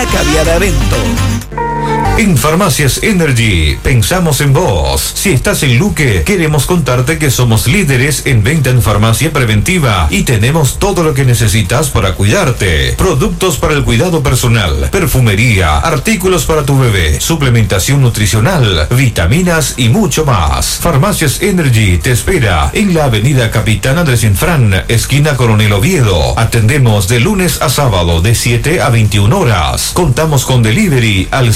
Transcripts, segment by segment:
La Caviar Evento. En Farmacias Energy, pensamos en vos. Si estás en Luque, queremos contarte que somos líderes en venta en farmacia preventiva y tenemos todo lo que necesitas para cuidarte. Productos para el cuidado personal, perfumería, artículos para tu bebé, suplementación nutricional, vitaminas y mucho más. Farmacias Energy te espera en la avenida Capitán Andrés Infran, esquina Coronel Oviedo. Atendemos de lunes a sábado de 7 a 21 horas. Contamos con delivery al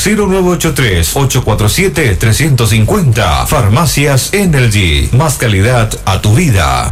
0983-847-350. Farmacias Energy. Más calidad a tu vida.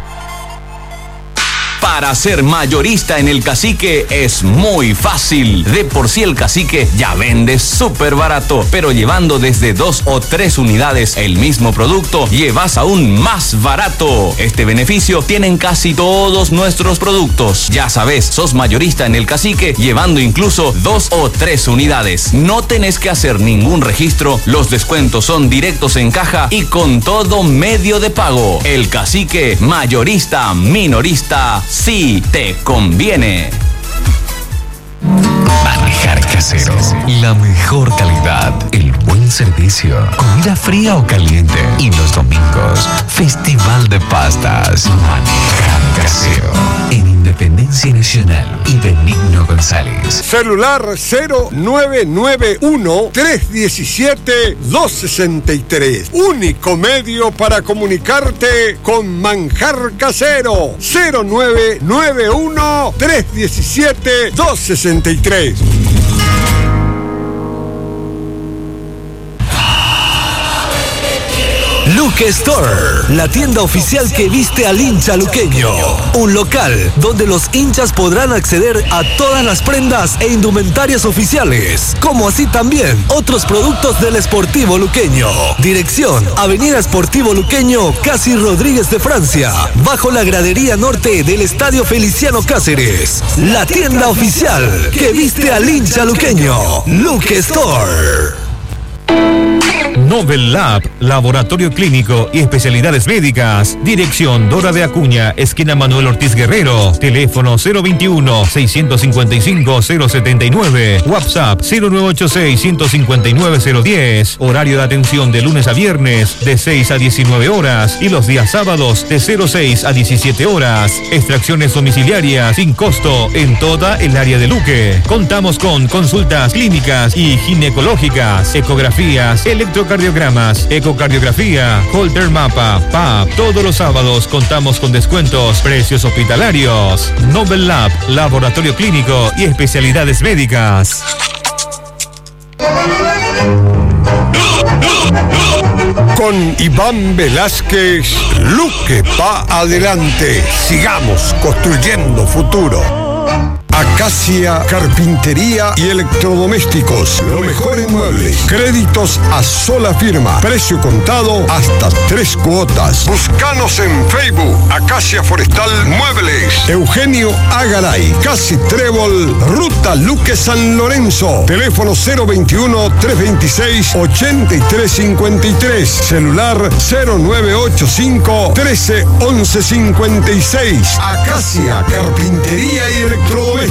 Para ser mayorista en el Cacique es muy fácil. De por sí el Cacique ya vende súper barato, pero llevando desde 2 o 3 unidades el mismo producto, llevas aún más barato. Este beneficio tienen casi todos nuestros productos. Ya sabes, sos mayorista en el Cacique llevando incluso 2 o 3 unidades. No tenés que hacer ningún registro, los descuentos son directos en caja y con todo medio de pago. El Cacique, mayorista, minorista, sí te conviene. Manjar Casero, la mejor calidad, el buen servicio, comida fría o caliente y los domingos, Festival de Pastas. Manjar Casero, en Independencia Nacional y Benigno González. Celular 0991-317-263. Único medio para comunicarte con Manjar Casero. 0991-317-263. Luque Store, la tienda oficial que viste al hincha luqueño. Un local donde los hinchas podrán acceder a todas las prendas e indumentarias oficiales, como así también otros productos del Sportivo Luqueño. Dirección: Avenida Sportivo Luqueño, Casi Rodríguez de Francia, bajo la gradería norte del Estadio Feliciano Cáceres. La tienda oficial que viste al hincha luqueño. Luque Store. Novel Lab, laboratorio clínico y especialidades médicas. Dirección: Dora de Acuña, esquina Manuel Ortiz Guerrero. Teléfono 021-655-079. WhatsApp 0986-159-010. Horario de atención de lunes a viernes de 6 a 19 horas y los días sábados de 06 a 17 horas. Extracciones domiciliarias sin costo en toda el área de Luque. Contamos con consultas clínicas y ginecológicas, ecografías, electrocardiogramas, ecocardiografía, Holter Mapa, PAP. Todos los sábados contamos con descuentos, precios hospitalarios. Novel Lab, laboratorio clínico y especialidades médicas. Con Iván Velázquez, Luque va adelante. Sigamos construyendo futuro. Acacia Carpintería y Electrodomésticos. Lo mejor en muebles. Créditos a sola firma. Precio contado hasta 3 cuotas. Búscanos en Facebook. Acacia Forestal Muebles. Eugenio Agaray. Casi Trébol. Ruta Luque San Lorenzo. Teléfono 021-326-8353. Celular 0985-131156. Acacia Carpintería y Electrodomésticos.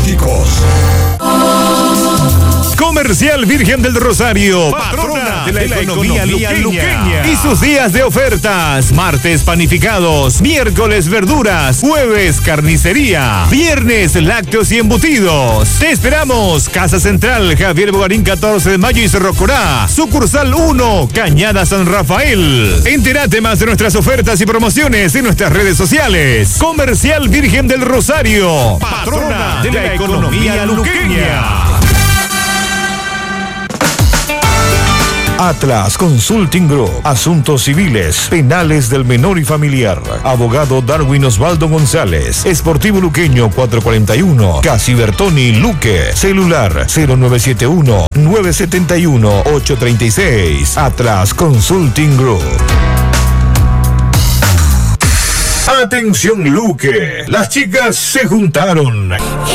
Comercial Virgen del Rosario, patrona de la economía luqueña. Y sus días de ofertas: martes panificados, miércoles verduras, jueves carnicería, viernes lácteos y embutidos. Te esperamos. Casa Central, Javier Bogarín 14 de mayo y Cerro Corá. Sucursal 1, Cañada San Rafael. Entérate más de nuestras ofertas y promociones en nuestras redes sociales. Comercial Virgen del Rosario, patrona de la economía luqueña. Atlas Consulting Group. Asuntos civiles, penales del menor y familiar. Abogado Darwin Osvaldo González. Sportivo Luqueño 441. Casi Bertoni, Luque. Celular 0971-971-836. Atlas Consulting Group. Atención Luque. Las chicas se juntaron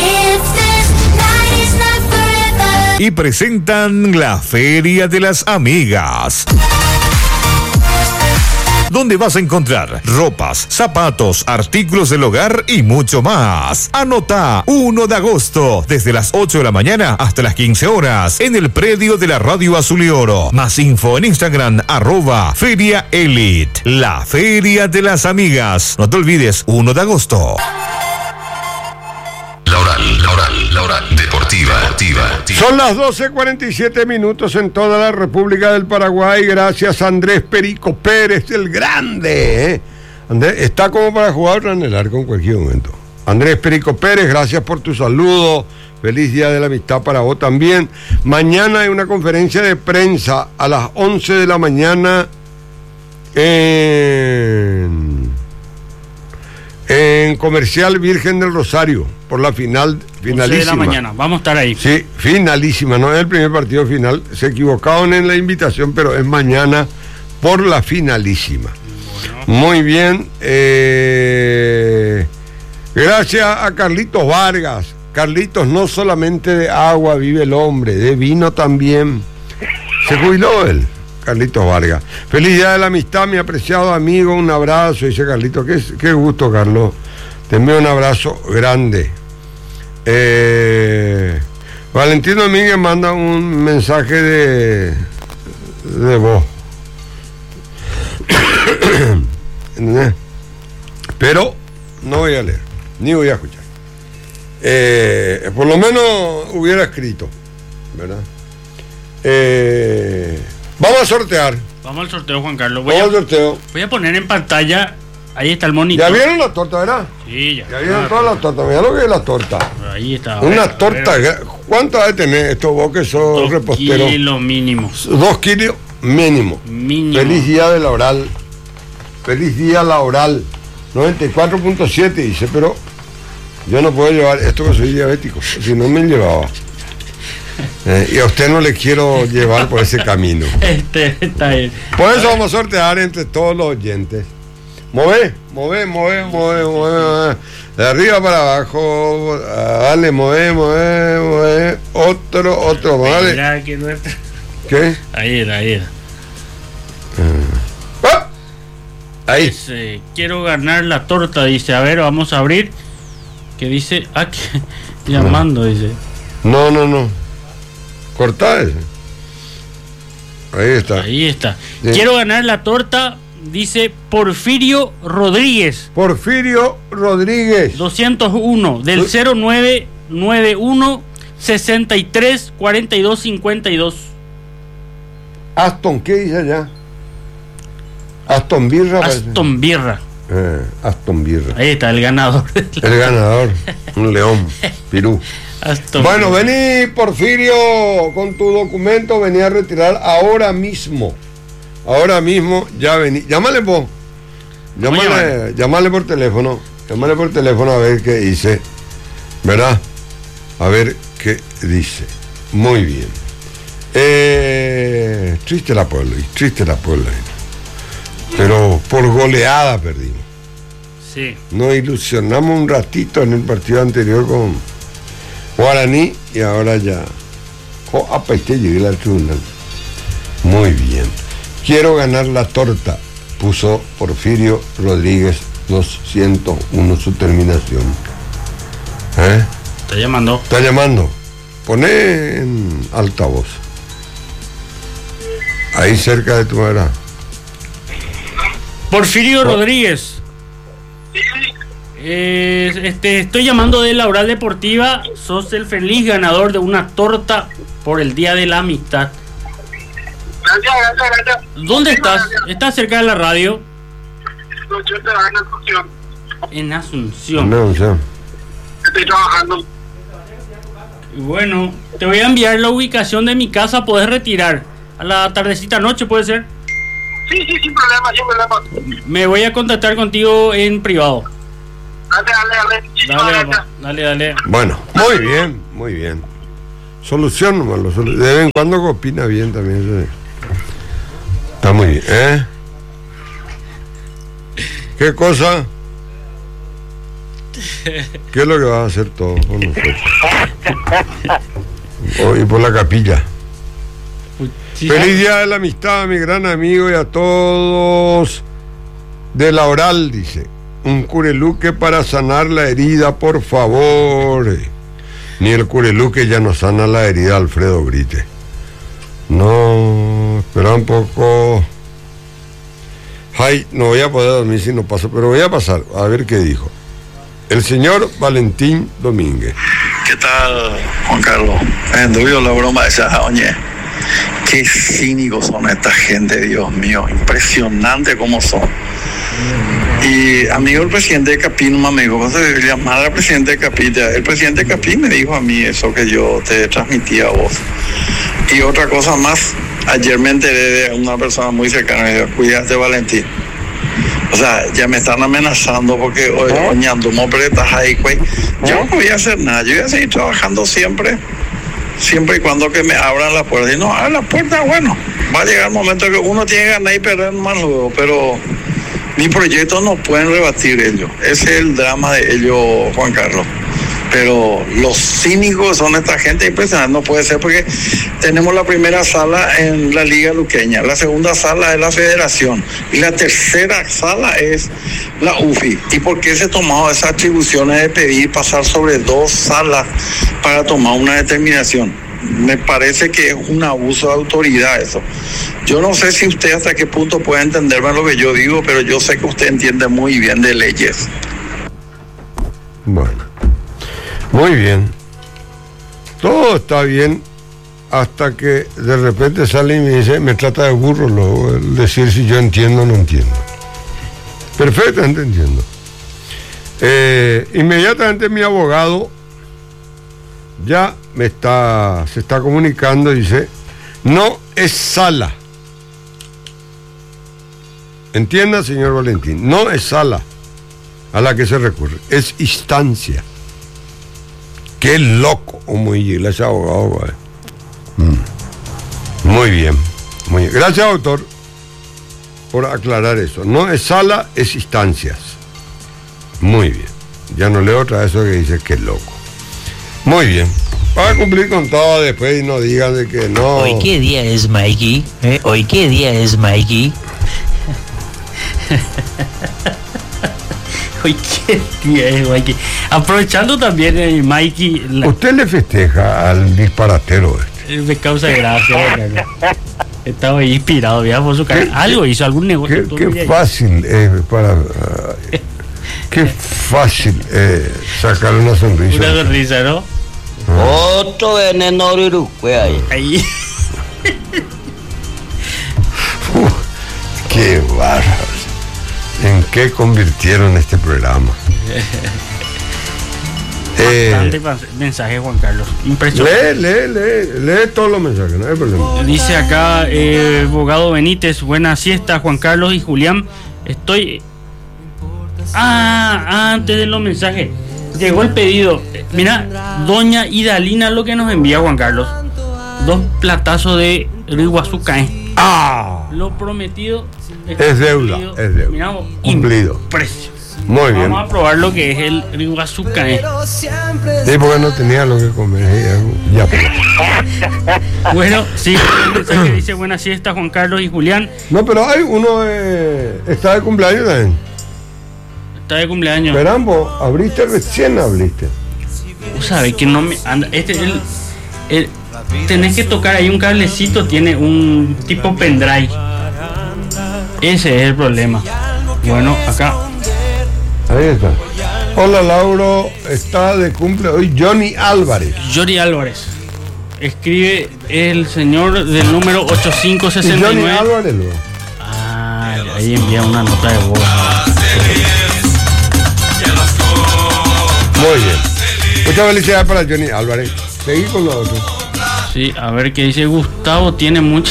y presentan la Feria de las Amigas. donde vas a encontrar ropas, zapatos, artículos del hogar y mucho más. Anota 1 de agosto, desde las 8 de la mañana hasta las 15 horas, en el predio de la Radio Azul y Oro. Más info en Instagram, @Feria Elite, la feria de las amigas. No te olvides, 1 de agosto. La Oral Deportiva. Son las 12:47 en toda la República del Paraguay. Gracias a Andrés Perico Pérez, el grande. Andrés está como para jugar en el arco en cualquier momento. Andrés Perico Pérez, gracias por tu saludo. Feliz Día de la Amistad para vos también. Mañana hay una conferencia de prensa a las 11 de la mañana en Comercial Virgen del Rosario, por la finalísima. 11 de la mañana, vamos a estar ahí. Sí, finalísima, no es el primer partido final. Se equivocaron en la invitación, pero es mañana por la finalísima. Bueno. Muy bien. Gracias a Carlitos Vargas. Carlitos, no solamente de agua vive el hombre, de vino también. Se jubiló él. Carlitos Vargas. Feliz Día de la Amistad, mi apreciado amigo, un abrazo, dice Carlitos. Qué gusto, Carlos. Te envío un abrazo grande. Valentín Domínguez manda un mensaje de voz. Pero no voy a leer, ni voy a escuchar. Por lo menos hubiera escrito, ¿verdad? Vamos a sortear. Vamos al sorteo, Juan Carlos. Vamos al sorteo. Voy a poner en pantalla. Ahí está el monitor. ¿Ya vieron la torta, verdad? Sí, ya. Ya vieron todas las tortas. Mira lo que es la torta. Ahí está. Una torta. ¿Cuánto ha de tener esto vos que sos repostero? 2 kilos mínimos. 2 kilos mínimo. Feliz Día de la Oral. Feliz Día laboral. 94.7 dice, pero yo no puedo llevar esto que soy diabético. Si no me llevaba. Y a usted no le quiero llevar por ese camino. Está bien. Por eso vamos a sortear entre todos los oyentes. Move. De arriba para abajo. Dale, move. Otro. Dale. Mira, que no está. ¿Qué? Ahí era. Ahí. Dice, quiero ganar la torta, dice. A ver, vamos a abrir. Que dice, que llamando, dice. No. Cortá ese. Ahí está. Sí. Quiero ganar la torta, dice Porfirio Rodríguez. 201 del 0991 63 42 52. Aston, ¿qué dice allá? Aston Birra. Aston Birra. Aston Birra. Ahí está el ganador. El ganador, un león, pirú. Bueno, vení, Porfirio, con tu documento, vení a retirar ahora mismo. Ya vení. Llámale vos. Llámale por teléfono. A ver qué dice. ¿Verdad? A ver qué dice. Muy bien. Triste la Puebla. Pero por goleada perdimos. Sí. Nos ilusionamos un ratito en el partido anterior con Guaraní y ahora ya. Llegué al tribunal. Muy bien. Quiero ganar la torta, puso Porfirio Rodríguez 201 su terminación. Está llamando. Poné en altavoz. Ahí cerca de tu madre. Porfirio Rodríguez. Estoy llamando de la Oral Deportiva. Sos el feliz ganador de una torta por el Día de la Amistad. Gracias. ¿Dónde estás? ¿Estás cerca de la radio? No, yo trabajo en Asunción. En Asunción. Estoy trabajando. Bueno, te voy a enviar la ubicación de mi casa. Podés retirar a la tardecita noche, ¿puede ser? Sí, sin problema. Me voy a contactar contigo en privado. Dale. Bueno, muy bien. Solución nomás. De vez en cuando opina bien también. Está muy bien, ¿Qué cosa? ¿Qué es lo que vas a hacer todo con nosotros? Y por la capilla. Feliz Día de la Amistad, mi gran amigo, y a todos De la oral, dice. Un cureluque para sanar la herida, por favor. Ni el cureluque ya no sana la herida, Alfredo Brite. No, espera un poco. Ay, no voy a poder dormir si no paso, pero voy a pasar a ver qué dijo. El señor Valentín Domínguez. ¿Qué tal, Juan Carlos? Vio la broma esa, oye. Qué cínicos son esta gente, Dios mío. Impresionante cómo son. Y amigo, el presidente de Capi no me dijo, vas a llamar al presidente de Capi. El presidente de Capi me dijo a mí eso que yo te transmití a vos. Y otra cosa más, ayer me enteré de una persona muy cercana, me dijo, cuídate, Valentín. O sea, ya me están amenazando porque oñando pretas ahí, güey. Yo no voy a hacer nada, yo voy a seguir trabajando siempre y cuando que me abran la puerta. Y no abran la puerta, bueno, va a llegar el momento que uno tiene que ganar y perder más luego, pero mi proyecto no pueden rebatir ellos. Ese es el drama de ellos, Juan Carlos. Pero los cínicos son esta gente impresionante, no puede ser porque tenemos la primera sala en la Liga Luqueña, la segunda sala es la Federación y la tercera sala es la UFI. ¿Y por qué se tomó esas atribuciones de pedir pasar sobre 2 salas para tomar una determinación? Me parece que es un abuso de autoridad eso. Yo no sé si usted hasta qué punto puede entenderme lo que yo digo, pero yo sé que usted entiende muy bien de leyes. Bueno. Muy bien. Todo está bien hasta que de repente sale y me dice, me trata de burro, luego decir si yo entiendo o no entiendo. Perfectamente entiendo. Inmediatamente mi abogado ya se está comunicando y dice, no es sala. Entienda, señor Valentín, no es sala a la que se recurre, es instancia. Qué loco, muy ese abogado. Muy bien, muy bien. Gracias, doctor, por aclarar eso. No es sala, es instancias. Muy bien. Ya no leo otra vez eso que dice que loco. Muy bien. Para cumplir con todo después y no digan de que no. ¿Hoy qué día es, Mikey? ¿Hoy qué día es, Mikey? Hoy qué día es, Mikey. Aprovechando también, Mikey. Usted le festeja al disparatero este. Me causa gracia. Estaba ahí inspirado, ya por su cara. Algo hizo, algún negocio. Qué fácil qué fácil sacarle una sonrisa. Una sonrisa, ¿no? Otro veneno Uruguay ahí. Qué bárbaro. ¿En qué convirtieron este programa? Bastante mensaje, Juan Carlos. Impresionante. Lee todos los mensajes, no hay problema. Dice acá, abogado Benítez, buena siesta, Juan Carlos y Julián. Estoy... antes de los mensajes. Llegó el pedido. Mira, doña Idalina lo que nos envía, Juan Carlos. 2 platazos de Riguazuca. Lo prometido es deuda. Miramos, cumplido. Precio. Muy bien. Vamos a probar lo que es el Riguazuca. Sí, porque no tenía lo que comer. Ya. Bueno, sí, el mensaje dice buena siesta, Juan Carlos y Julián. No, pero hay uno está de cumpleaños también. Está de cumpleaños. Esperamos, recién abriste. ¿Sabes que no me anda? Tenés que tocar ahí un cablecito, tiene un tipo pendrive. Ese es el problema. Bueno, acá. Ahí está. Hola, Lauro, está de cumple hoy Johnny Álvarez. Escribe el señor del número 8569. ¿Y Johnny Álvarez? Ahí envía una nota de voz. Muy bien. Muchas felicidades para Johnny Álvarez. Seguí con los otros. Sí, a ver qué dice Gustavo, tiene mucha.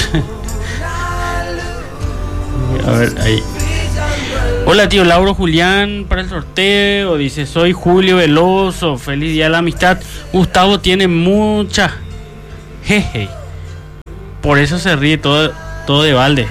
A ver, ahí. Hola, tío Lauro, Julián, para el sorteo. Dice, soy Julio Veloso. Feliz día de la amistad. Gustavo tiene mucha. Jeje. Por eso se ríe todo de balde.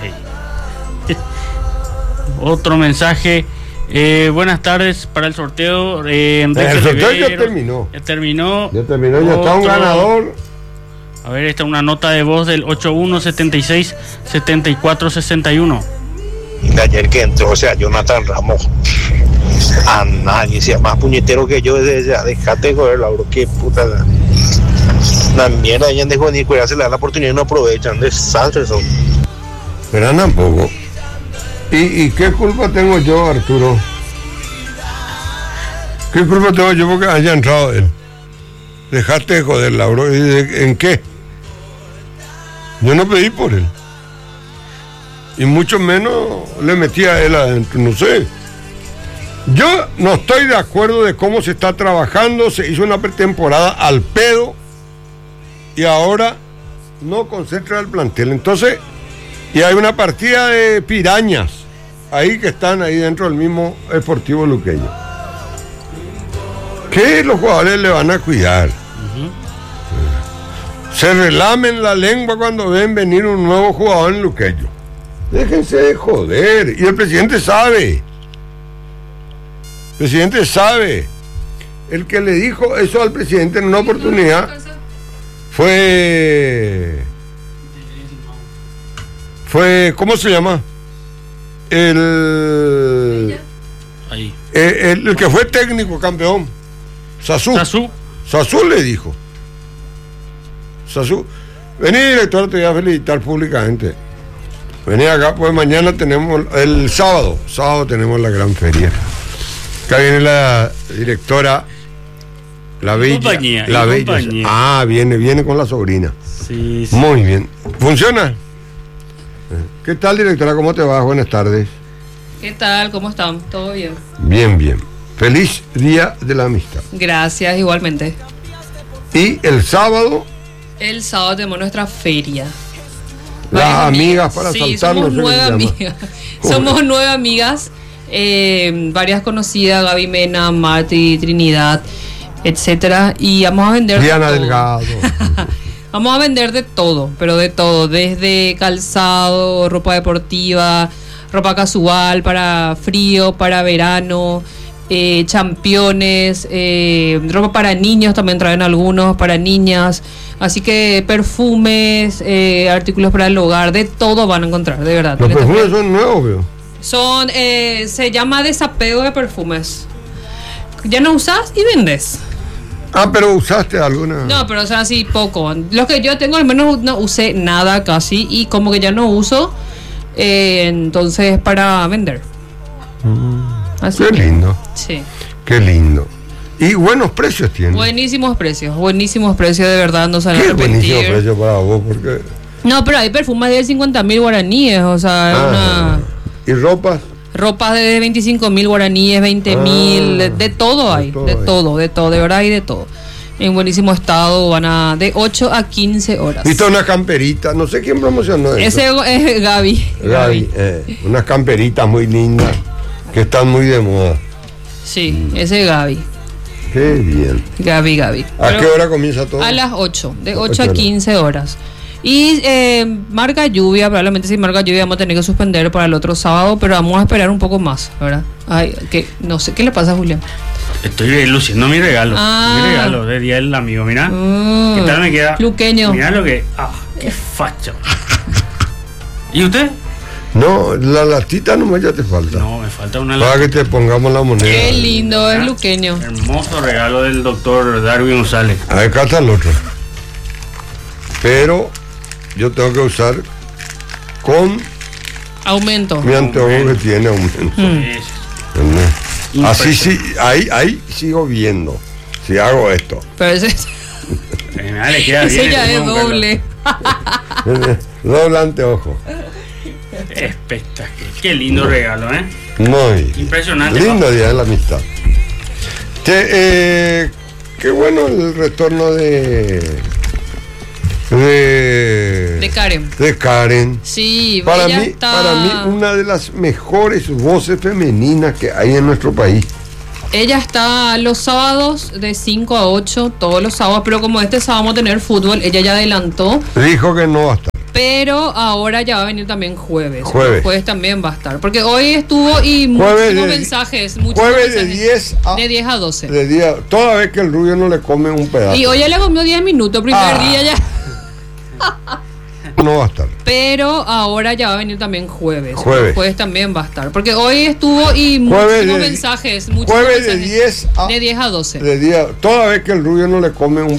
Otro mensaje. Buenas tardes para el sorteo. Enrique el sorteo Rivero. ya terminó. Ya terminó, ya está un ganador. A ver, esta es una nota de voz del 8176-7461. de ayer que entró, o sea, Jonathan Ramos, a nadie, sea más puñetero que yo desde ya, dejate de joder, Lauro, qué puta la mierda, ella dejó ni cuidar, se le da la oportunidad y no aprovechan, desastres son. Pero tampoco. ¿Y qué culpa tengo yo, Arturo? ¿Qué culpa tengo yo porque haya entrado él? Dejate de joder, Lauro. ¿En qué? Yo no pedí por él. Y mucho menos le metí a él adentro, no sé. Yo no estoy de acuerdo de cómo se está trabajando. Se hizo una pretemporada al pedo y ahora no concentra el plantel. Entonces, y hay una partida de pirañas ahí que están ahí dentro del mismo Sportivo Luqueño. ¿Qué los jugadores le van a cuidar? Se relamen la lengua cuando ven venir un nuevo jugador en Luqueño. Déjense de joder. Y el presidente sabe. El presidente sabe. El que le dijo eso al presidente en una oportunidad fue, ¿cómo se llama? El que fue técnico campeón. Sasú le dijo. Sasú, vení, director, te voy a felicitar públicamente. Vení acá, pues mañana tenemos, el sábado tenemos la gran feria. Acá viene la directora, la bella. Compañía. Ah, viene con la sobrina. Sí. Muy bien. ¿Funciona? ¿Qué tal, directora? ¿Cómo te va? Buenas tardes. ¿Qué tal? ¿Cómo están? ¿Todo bien? Bien. Feliz Día de la Amistad. Gracias, igualmente. Y el sábado tenemos nuestra feria. Las amigas para saltarnos. Somos 9 amigas. Somos 9 amigas. Varias conocidas, Gaby Mena, Marti, Trinidad, etcétera. Y vamos a vender Diana Delgado. Vamos a vender de todo, pero de todo. Desde calzado, ropa deportiva, ropa casual para frío, para verano, championes, ropa para niños, también traen algunos, para niñas. Así que perfumes, artículos para el hogar, de todo van a encontrar, de verdad. Los perfumes son nuevos, veo. Se llama desapego de perfumes. Ya no usas y vendes. Ah, pero usaste alguna. No, pero o sea, así poco. Los que yo tengo, al menos no usé nada casi. Y como que ya no uso, entonces para vender. Así qué lindo. Sí. Qué lindo. Y buenos precios tienen. Buenísimos precios, de verdad, no se van a arrepentir. Buenísimo precio para vos, porque... No, pero hay perfumes de 50.000 guaraníes, o sea, es una... ¿Y ropas? Ropas de 25.000 guaraníes, 20.000, de todo hay, de todo, de verdad hay de todo. En buenísimo estado, van a de 8 a 15 horas. ¿Viste una camperita? No sé quién promocionó eso. Ese es Gaby. Unas camperitas muy lindas que están muy de moda. Sí, ese es Gaby. Qué bien. Gaby. ¿A pero qué hora comienza todo? A las 8, de 8 a 15 horas. Y marca lluvia, probablemente si marca lluvia vamos a tener que suspender para el otro sábado, pero vamos a esperar un poco más, ¿verdad? Ay, que no sé, ¿qué le pasa a Julián? Estoy luciendo mi regalo. Mi regalo de Día del Amigo, mira. ¿Qué tal me queda? Luqueño. Mira lo que... qué facho. ¿Y usted? No, la latita nomás ya te falta. No, me falta una latita. Para que te pongamos la moneda. Qué lindo, es luqueño. Hermoso regalo del doctor Darwin González. Acá está el otro. Pero yo tengo que usar con aumento. Mi anteojo que tiene aumento. Así sí, ahí sigo viendo. Si hago esto. Pero ese ya es doble. Doble anteojo. Espectacular. Qué lindo regalo, Muy impresionante. Lindo Día de la Amistad. Qué bueno el retorno de Karen. De Karen. Sí, para mí una de las mejores voces femeninas que hay en nuestro país. Ella está los sábados de 5 a 8, todos los sábados, pero como este sábado vamos a tener fútbol, ella ya adelantó. Dijo que no va a estar. Pero ahora ya va a venir también jueves. Jueves también va a estar. Porque hoy estuvo y muchos mensajes. Jueves de 10 a 12. Toda vez que el rubio no le come un pedazo. Y hoy ya le comió 10 minutos, primer día ya. No va a estar. Pero ahora ya va a venir también jueves. Jueves también va a estar. Porque hoy estuvo y muchos mensajes. Jueves de 10 a 12. Toda vez que el rubio no le come un